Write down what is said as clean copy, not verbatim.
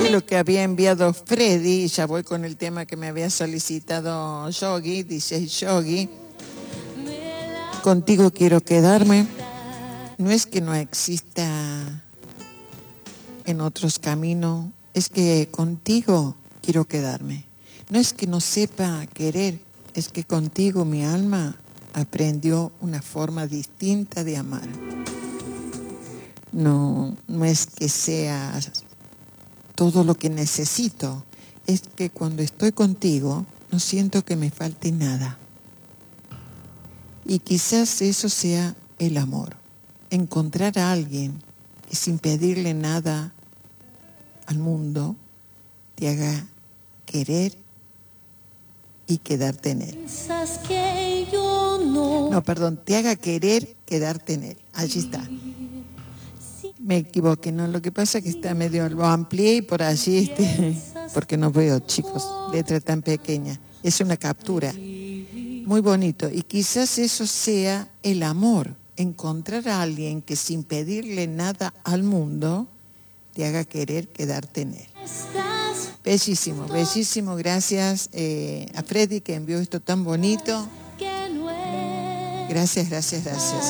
leí lo que había enviado Freddy, y ya voy con el tema que me había solicitado Yogi, DJ Yogi. Contigo quiero quedarme. No es que no exista en otros caminos, es que contigo quiero quedarme. No es que no sepa querer, es que contigo mi alma aprendió una forma distinta de amar. No es que sea todo lo que necesito, es que cuando estoy contigo no siento que me falte nada. Y quizás eso sea el amor. Encontrar a alguien que sin pedirle nada al mundo te haga querer y quedarte en él. No, perdón, te haga querer quedarte en él. Allí está. Me equivoqué, ¿no? Lo que pasa es que está medio, lo amplié y por allí, porque no veo, chicos, letra tan pequeña. Es una captura. Muy bonito. Y quizás eso sea el amor. Encontrar a alguien que sin pedirle nada al mundo te haga querer quedarte en él. Bellísimo, bellísimo. Gracias a Freddy que envió esto tan bonito. Gracias, gracias, gracias.